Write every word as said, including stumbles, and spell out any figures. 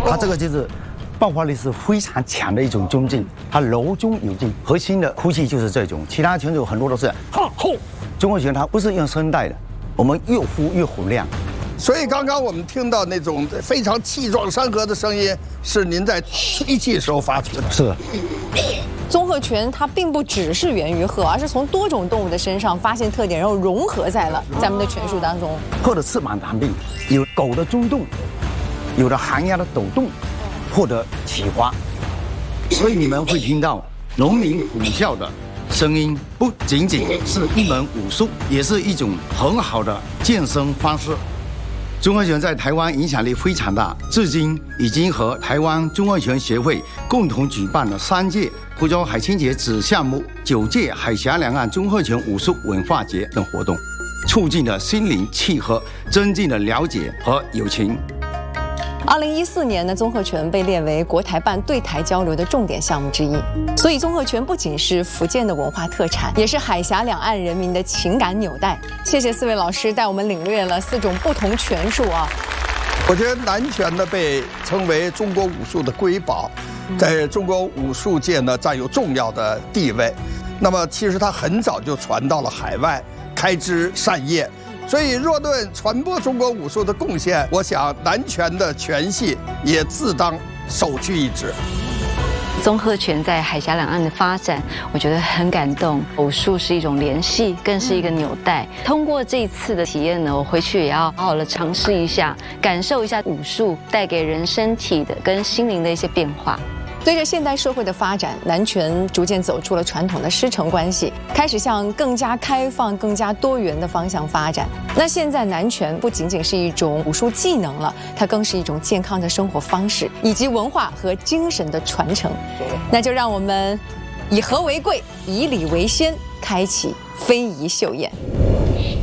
它这个就是爆发力是非常强的一种中劲，它柔中有劲，核心的呼气就是这种。其他拳手很多都是哈吼，中国拳它不是用声带的，我们越呼越洪亮。 所以刚刚我们听到那种非常气壮山河的声音，是您在吹气时候发出的。 是。 综合拳它并不只是源于鹤，而是从多种动物的身上发现特点，然后融合在了咱们的拳术当中。 鹤的翅膀长柄，有狗的中动，有的寒鸦的抖动，或者起花，所以你们会听到农民虎啸的声音，不仅仅是一门武术，也是一种很好的健身方式。综合拳在台湾影响力非常大，至今已经和台湾综合拳协会共同举办了三届福州海清节子项目、九届海峡两岸综合拳武术文化节等活动，促进了心灵契合，增进了了解和友情。 二零一四年呢，综合拳被列为国台办对台交流的重点项目之一。所以，综合拳不仅是福建的文化特产，也是海峡两岸人民的情感纽带。谢谢四位老师带我们领略了四种不同拳术啊。 我觉得南拳呢被称为中国武术的瑰宝，在中国武术界呢占有重要的地位。那么，其实它很早就传到了海外，开枝散叶。所以，若论传播中国武术的贡献，我想南拳的拳系也自当首屈一指。 综合拳在海峡两岸的发展，我觉得很感动。武术是一种联系，更是一个纽带。通过这一次的体验呢，我回去也要好好的尝试一下，感受一下武术带给人身体的跟心灵的一些变化。 随着现代社会的发展，南拳逐渐走出了传统的师承关系，开始向更加开放、更加多元的方向发展。那现在南拳不仅仅是一种武术技能了，它更是一种健康的生活方式，以及文化和精神的传承。那就让我们以和为贵，以礼为先，开启非遗秀宴。